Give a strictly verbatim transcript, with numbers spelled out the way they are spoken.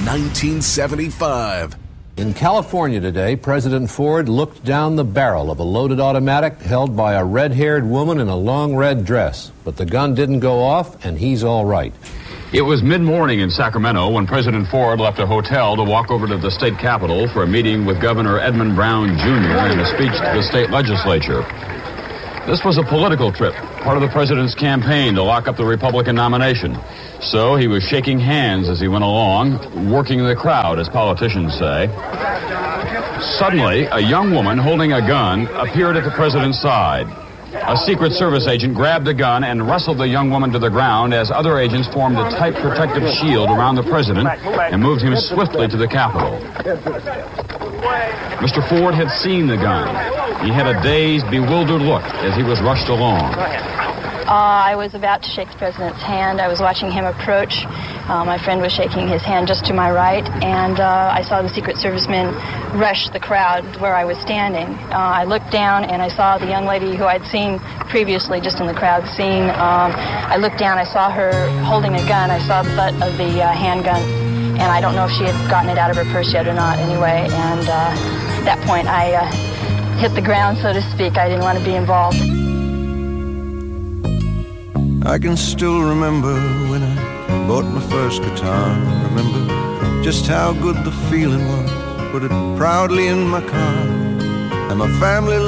nineteen seventy-five. In California today, President Ford looked down the barrel of a loaded automatic held by a red-haired woman in a long red dress. But the gun didn't go off, and he's all right. It was mid-morning in Sacramento when President Ford left a hotel to walk over to the state capitol for a meeting with Governor Edmund Brown, Junior and a speech to the state legislature. This was a political trip, part of the president's campaign to lock up the Republican nomination. So he was shaking hands as he went along, working the crowd, as politicians say. Suddenly, a young woman holding a gun appeared at the president's side. A Secret Service agent grabbed the gun and wrestled the young woman to the ground as other agents formed a tight protective shield around the president and moved him swiftly to the Capitol. Mister Ford had seen the gun. He had a dazed, bewildered look as he was rushed along. Uh, I was about to shake the president's hand. I was watching him approach. Uh, my friend was shaking his hand just to my right, and uh, I saw the Secret Servicemen rush the crowd where I was standing. Uh, I looked down, and I saw the young lady who I'd seen previously just in the crowd scene. Um, I looked down, I saw her holding a gun. I saw the butt of the uh, handgun, and I don't know if she had gotten it out of her purse yet or not anyway. And uh, at that point, I uh, hit the ground, so to speak. I didn't want to be involved. I can still remember when I bought my first guitar. Remember just how good the feeling was. Put it proudly in my car, and my family